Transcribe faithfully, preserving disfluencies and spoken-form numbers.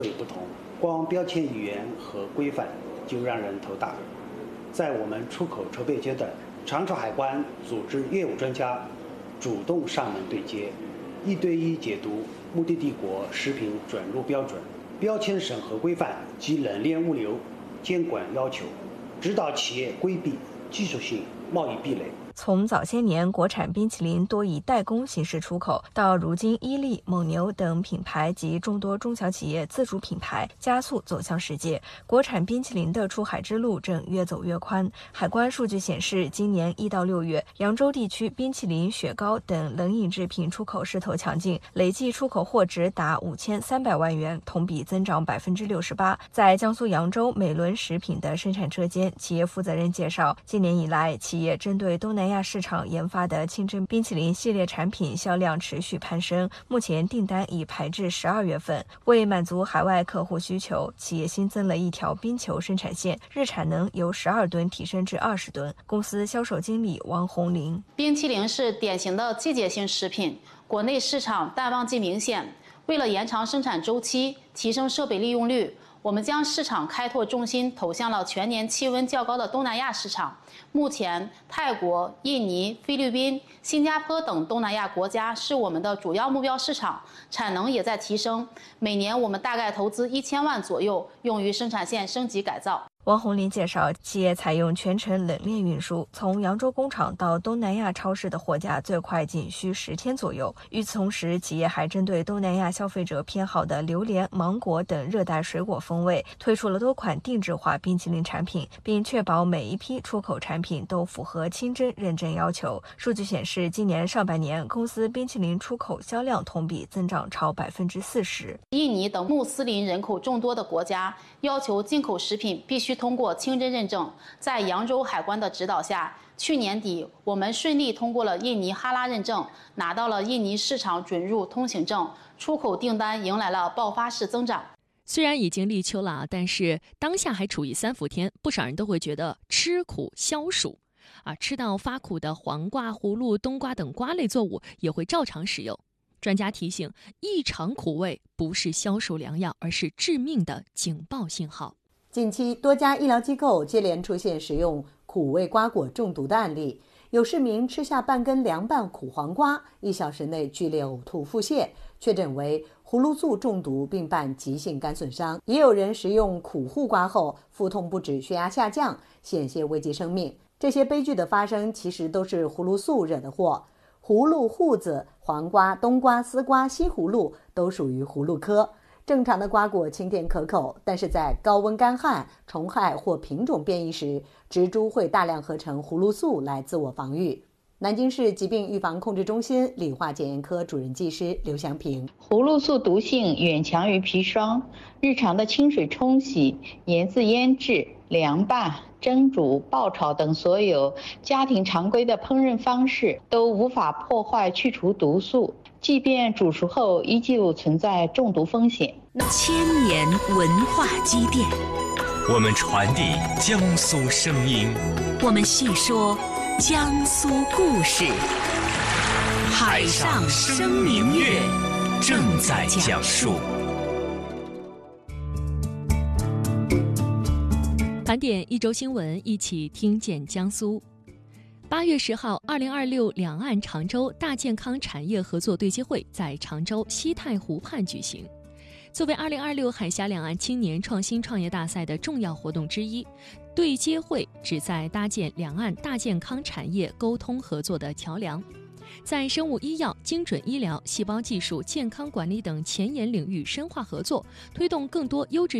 不同，光标签语言和规范就让人头大。在我们出口筹备阶段，常州海关组织业务专家主动上门对接，一对一解读目的地国食品准入标准、标签审核规范及冷链物流监管要求，指导企业规避技术性贸易壁垒。 从早些年国产冰淇淋多以代工形式出口，到如今伊利、蒙牛等品牌及众多中小企业自主品牌加速走向世界，国产冰淇淋的出海之路正越走越宽。海关数据显示，今年一到六月，扬州地区冰淇淋、雪糕等冷饮制品出口势头强劲，累计出口货值达五千三百万元，同比增长百分之六十八。在江苏扬州美伦食品的生产车间，企业负责人介绍，今年以来，企业针对东南亚市场研发的清真冰淇淋系列产品销量持续攀升，目前订单已排至十二月份。为满足海外客户需求，企业新增了一条冰球生产线，日产能由十二吨提升至二十吨。公司销售经理王红玲： 冰淇淋是典型的季节性食品，国内市场淡旺季明显。为了延长生产周期，提升设备利用率，我们将市场开拓重心投向了全年气温较高的东南亚市场。目前，泰国、印尼、菲律宾、新加坡等东南亚国家是我们的主要目标市场，产能也在提升。每年我们大概投资一千万左右，用于生产线升级改造。 王红林介绍，企业采用全程冷链运输，从扬州工厂到东南亚超市的货架最快仅需十天左右。与此同时，企业还针对东南亚消费者偏好的榴莲、芒果等热带水果风味，推出了多款定制化冰淇淋产品，并确保每一批出口产品都符合清真认证要求。数据显示，今年上半年公司冰淇淋出口销量同比增长超百分之四十。 印尼等穆斯林人口众多的国家要求进口食品必须通过清真认证，在扬州海关的指导下，去年底我们顺利通过了印尼哈拉认证，拿到了印尼市场准入通行证，出口订单迎来了爆发式增长。 虽然已经立秋了，但是当下还处于三伏天，不少人都会觉得吃苦消暑啊，吃到发苦的黄瓜、葫芦、冬瓜等瓜类作物也会照常食用。专家提醒，异常苦味不是消暑良药，而是致命的警报信号。 近期多家医疗机构接连出现食用苦味瓜果中毒的案例，有市民吃下半根凉拌苦黄瓜，一小时内剧烈呕吐腹泻，确诊为葫芦素中毒并伴急性肝损伤。也有人食用苦护瓜后腹痛不止，血压下降，险些危及生命。这些悲剧的发生其实都是葫芦素惹的祸。葫芦、瓠子、黄瓜、冬瓜、丝瓜、西葫芦都属于葫芦科。正常的瓜果清甜可口，但是在高温干旱、虫害或品种变异时，植株会大量合成葫芦素来自我防御。南京市疾病预防控制中心理化检验科主任技师刘祥平： 葫芦素毒性远强于砒霜，日常的清水冲洗、盐渍腌制、凉拌、蒸煮、爆炒等所有家庭常规的烹饪方式都无法破坏去除毒素，即便煮熟后依旧存在中毒风险。 千年文化积淀， 我们传递江苏声音， 我们细说江苏故事。海上生明月正在讲述。 盘点一周新闻，一起听见江苏。八月十号，二零二六两岸常州大健康产业合作对接会在常州西太湖畔举行。作为二零二六海峡两岸青年创新创业大赛的重要活动之一，对接会旨在搭建两岸大健康产业沟通合作的桥梁，在生物医药、精准医疗、细胞技术、健康管理等前沿领域深化合作，推动更多优质